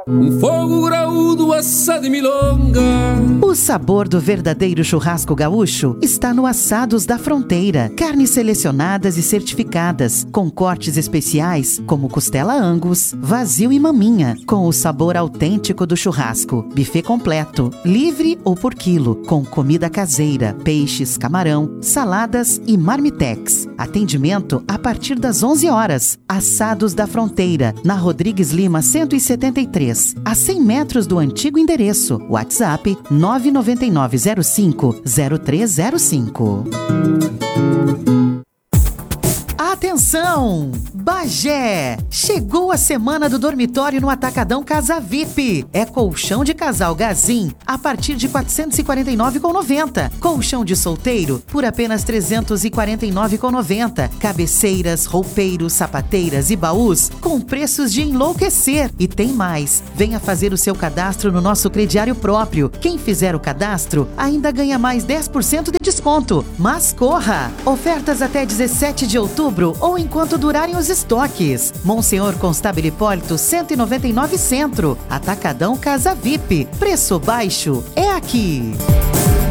Um fogo graúdo assado e milonga. O sabor do verdadeiro churrasco gaúcho está no Assados da Fronteira. Carnes selecionadas e certificadas, com cortes especiais como costela Angus, vazio e maminha, com o sabor autêntico do churrasco. Buffet completo, livre ou por quilo, com comida caseira, peixes, camarão, saladas e marmitex. Atendimento a partir das 11 horas. Assados da Fronteira, na Rodrigues Lima 173, a 100 metros do antigo endereço. WhatsApp 999050305. Atenção! Bagé! Chegou a semana do dormitório no Atacadão Casa VIP. É colchão de casal Gazin a partir de R$ 449,90. Colchão de solteiro por apenas R$ 349,90. Cabeceiras, roupeiros, sapateiras e baús com preços de enlouquecer. E tem mais. Venha fazer o seu cadastro no nosso crediário próprio. Quem fizer o cadastro ainda ganha mais 10% de desconto. Mas corra! Ofertas até 17 de outubro ou enquanto durarem os estoques. Monsenhor Constável Hipólito 199 Centro. Atacadão Casa VIP. Preço baixo é aqui.